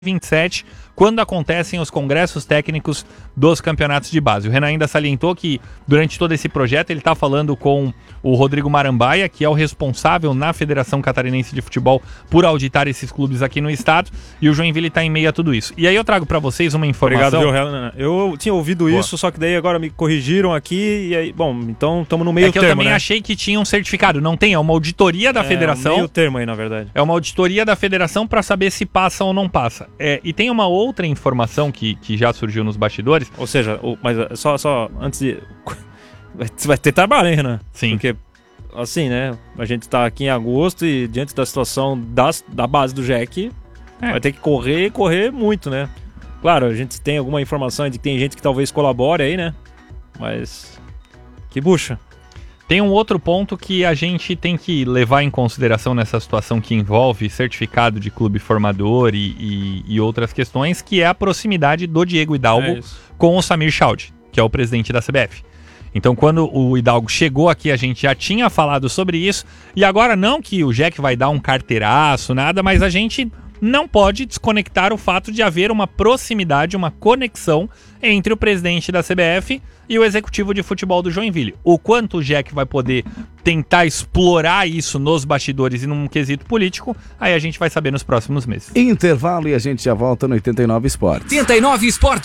27, quando acontecem os congressos técnicos dos campeonatos de base. O Renan ainda salientou que durante todo esse projeto ele está falando com o Rodrigo Marambaia, que é o responsável na Federação Catarinense de Futebol por auditar esses clubes aqui no estado, e o Joinville está em meio a tudo isso. E aí eu trago para vocês uma informação... Obrigado, viu, Renan? Eu tinha ouvido isso, só que daí agora me corrigiram aqui, e aí, bom, então estamos no meio termo, eu também achei que tinha um certificado, não tem, é uma auditoria da federação. Meio termo aí, na verdade. É uma auditoria da federação para saber se passa ou não passa. E tem uma outra informação que já surgiu nos bastidores. Ou seja, mas só antes de... Vai ter trabalho, hein, Renan? Sim. Porque, assim, né, a gente tá aqui em agosto e diante da situação da base do JEC, vai ter que correr muito, né? Claro, a gente tem alguma informação de que tem gente que talvez colabore aí, né? Mas... que bucha. Tem um outro ponto que a gente tem que levar em consideração nessa situação que envolve certificado de clube formador e outras questões, que é a proximidade do Diego Hidalgo com o Samir Chaud, que é o presidente da CBF. Então, quando o Hidalgo chegou aqui, a gente já tinha falado sobre isso, e agora não que o JEC vai dar um carteiraço, nada, mas a gente não pode desconectar o fato de haver uma proximidade, uma conexão entre o presidente da CBF e o executivo de futebol do Joinville. O quanto o JEC vai poder tentar explorar isso nos bastidores e num quesito político, aí a gente vai saber nos próximos meses. Intervalo e a gente já volta no 89 Esportes. 89 Esportes.